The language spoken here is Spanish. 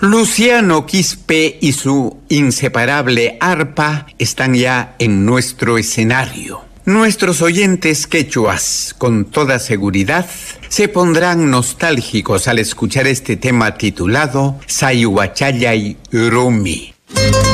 Luciano Quispe y su inseparable arpa están ya en nuestro escenario. Nuestros oyentes quechuas, con toda seguridad, se pondrán nostálgicos al escuchar este tema titulado Sayhuachallay Rumi.